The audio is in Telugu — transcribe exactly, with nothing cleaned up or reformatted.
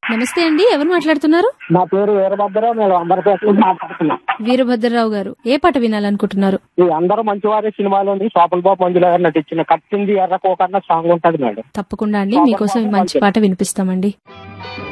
నమస్తే అండి, ఎవరు మాట్లాడుతున్నారు? నా పేరు వీరభద్రరావు, నేను అందరిపేట నుంచి మాట్లాడుతున్నా. వీరభద్రరావు గారు, ఏ పాట వినాలనుకుంటున్నారు? ఈ అందరూ మంచివారి సినిమాలోని సోపల్ బాబు మంజుల గారు నటించిన కట్టింది ఎర్రకోకన్న సాంగ్ ఉంటది మేడం. తప్పకుండా అండి, మీకోసం ఈ మంచి పాట వినిపిస్తామండి.